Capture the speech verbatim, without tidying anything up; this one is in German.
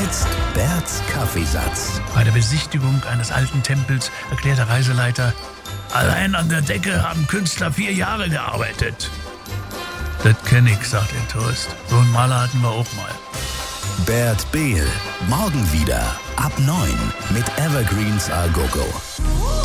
Jetzt Berts Kaffeesatz. Bei der Besichtigung eines alten Tempels erklärt der Reiseleiter, allein an der Decke haben Künstler vier Jahre gearbeitet. Das kenn ich, sagt der Tourist. So einen Maler hatten wir auch mal. Bert Behl, morgen wieder ab neun mit Evergreens A Go Go.